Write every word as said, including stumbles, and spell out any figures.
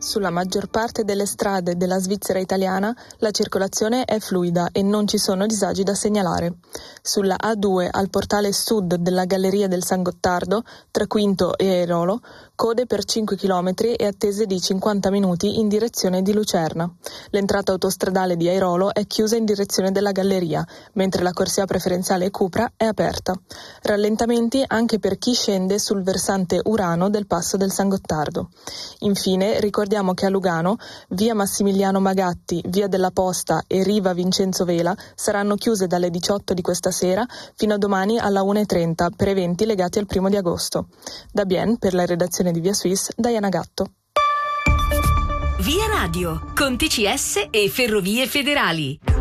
Sulla maggior parte delle strade della Svizzera italiana la circolazione è fluida e non ci sono disagi da segnalare. Sulla A due al portale sud della Galleria del San Gottardo, tra Quinto e Airolo, code per cinque chilometri e attese di cinquanta minuti in direzione di Lucerna. L'entrata autostradale di Airolo è chiusa in direzione della Galleria, mentre la corsia preferenziale Cupra è aperta. Rallentamenti anche per chi scende sul versante Urano del Passo del San Gottardo. Infine, ricordiamo che a Lugano, via Massimiliano Magatti, via della Posta e riva Vincenzo Vela saranno chiuse dalle diciotto di questa sera fino a domani alla una e trenta per eventi legati al primo di agosto. Da Bien, per la redazione di Via Suisse, Diana Gatto. Via Radio, con T C S e Ferrovie Federali.